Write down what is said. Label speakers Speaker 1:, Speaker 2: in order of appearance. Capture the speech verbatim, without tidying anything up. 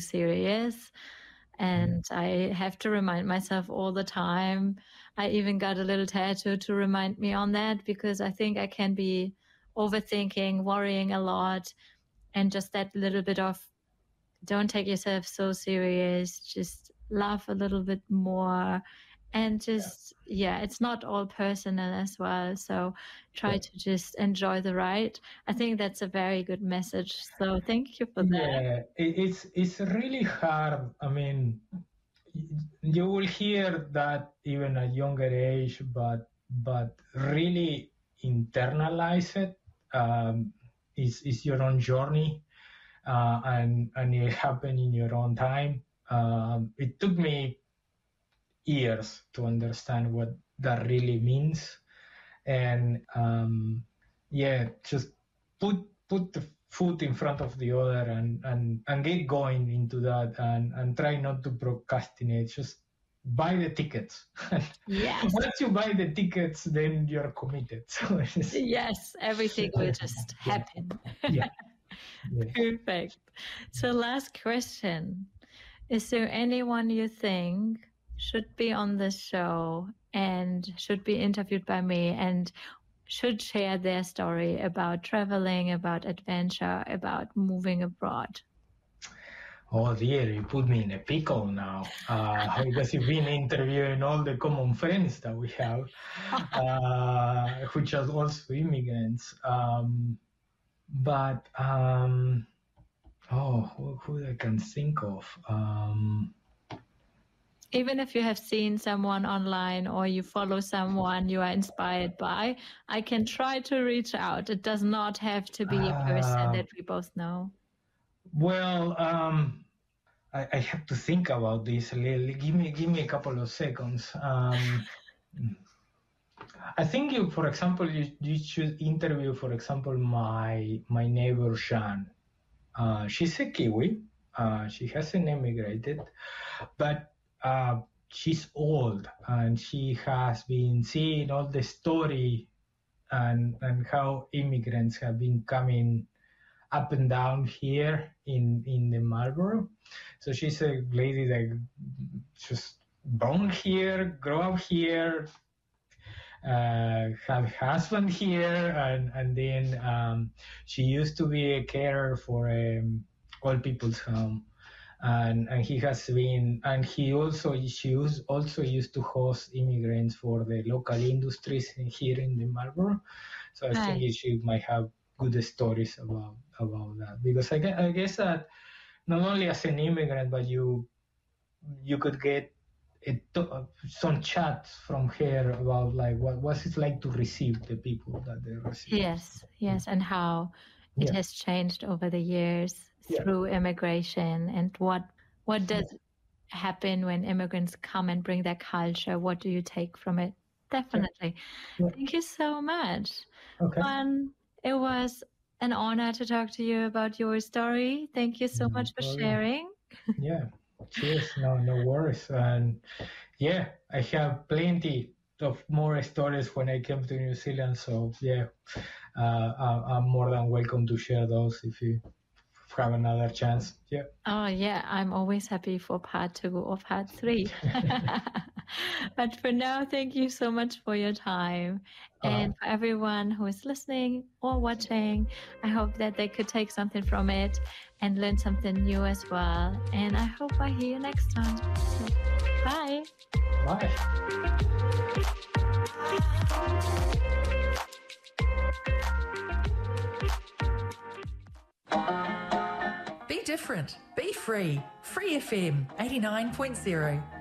Speaker 1: serious. And I have to remind myself all the time. I even got a little tattoo to remind me on that, because I think I can be overthinking, worrying a lot, and just that little bit of don't take yourself so serious, just laugh a little bit more. And just, yeah. yeah, it's not all personal as well. So try yeah. to just enjoy the ride. I think that's a very good message. So thank you for that.
Speaker 2: Yeah, it's, it's really hard. I mean, you will hear that even at younger age, but, but really internalize it. Um, it's, it's your own journey, uh, and, and it happened in your own time. Um, it took me years to understand what that really means, and um, yeah, just put put the foot in front of the other and and and get going into that, and and try not to procrastinate. Just buy the tickets.
Speaker 1: Yes.
Speaker 2: Once you buy the tickets, then you're committed. So
Speaker 1: yes, everything will just happen.
Speaker 2: Yeah. Yeah.
Speaker 1: Perfect. So last question. Is there anyone you think should be on this show and should be interviewed by me and should share their story about traveling, about adventure, about moving abroad?
Speaker 2: Oh dear, you put me in a pickle now, uh, because you've been interviewing all the common friends that we have, uh, which are also immigrants. Um, but, um, oh, who, who I can think of? Um,
Speaker 1: Even if you have seen someone online or you follow someone you are inspired by, I can try to reach out. It does not have to be a person
Speaker 2: uh,
Speaker 1: that we both know.
Speaker 2: Well, um, I, I have to think about this a little. Give me, give me a couple of seconds. Um, I think you, for example, you, you should interview, for example, my my neighbor Shan. Uh, she's a Kiwi. Uh, she hasn't immigrated, but uh, she's old and she has been seeing all the story and and how immigrants have been coming up and down here in in the Marlborough. So she's a lady that just born here, grow up here, uh, have a husband here, and and then um, she used to be a carer for a old people's home, and and he has been, and he also she was also used to host immigrants for the local industries in, here in the Marlborough. So I
Speaker 1: Hi.
Speaker 2: think she might have good stories about about that, because I, I guess that not only as an immigrant, but you you could get a, some chats from her about like what was it like to receive the people that they receive.
Speaker 1: Yes, yes, and how it
Speaker 2: Yeah.
Speaker 1: has changed over the years
Speaker 2: Yeah.
Speaker 1: through immigration, and what what does happen when immigrants come and bring their culture? What do you take from it? Definitely.
Speaker 2: Yeah.
Speaker 1: Thank you so much.
Speaker 2: Okay.
Speaker 1: Um, it was an honor to talk to you about your story. Thank you so
Speaker 2: No
Speaker 1: much for
Speaker 2: problem.
Speaker 1: sharing.
Speaker 2: Yeah. Cheers. No, no worries. And yeah, I have plenty of more stories when I came to New Zealand. So yeah, uh, I'm more than welcome to share those if you have another chance. Yeah.
Speaker 1: Oh yeah, I'm always happy for part two or part three. But for now, thank you so much for your time. And for everyone who is listening or watching, I hope that they could take something from it and learn something new as well. And I hope I hear you next time. So, bye.
Speaker 2: Bye.
Speaker 3: Be different. Be free. Free F M eighty-nine point zero.